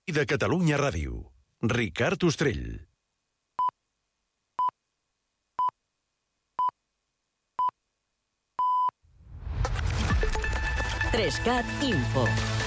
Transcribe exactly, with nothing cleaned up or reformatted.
de Catalunya Ràdio. Ricard Ostrell. tres cat Info.